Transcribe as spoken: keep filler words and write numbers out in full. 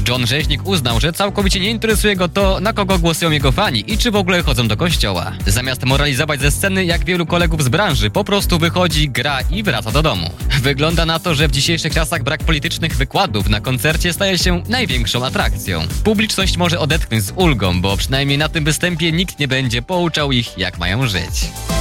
John Rzeźnik uznał, że całkowicie nie interesuje go to, na kogo głosują jego fani i czy w ogóle chodzą do kościoła. Zamiast moralizować ze sceny, jak wielu kolegów z branży, po prostu wychodzi, gra i wraca do domu. Wygląda na to, że w dzisiejszych czasach brak politycznych wykładów na koncercie staje się największą atrakcją. Publiczność może odetchnąć z ulgą, bo przynajmniej na tym występie nikt nie będzie pouczał ich, jak mają żyć.